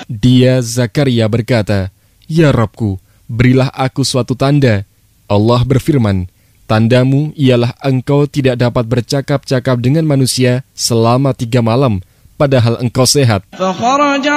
Dia Zakaria berkata, "Ya Rabbku, berilah aku suatu tanda." Allah berfirman, "Tandamu ialah engkau tidak dapat bercakap-cakap dengan manusia selama 3 malam, padahal engkau sehat."